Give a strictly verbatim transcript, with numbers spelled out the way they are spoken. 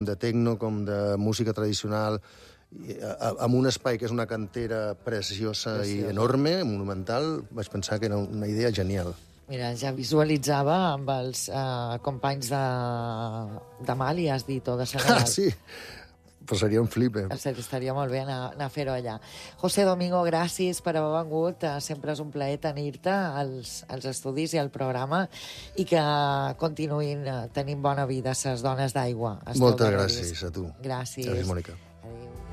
de tecno com de música tradicional, amb un espai que és una cantera preciosa, preciosa i enorme, monumental, vaig pensar que era una idea genial. Mira, ja visualitzava amb els eh, companys de, de Mali, has dit, o de Senegal. Ah, sí? Però seria un flip, eh? Estaria molt bé anar, anar a fer-ho allà. José Domingo, gràcies per haver vengut. Sempre és un plaer tenir-te als, als estudis i al programa i que continuïn tenint bona vida ses dones d'aigua. Moltes gràcies a tu. Gràcies. Gràcies, Mònica. Adéu.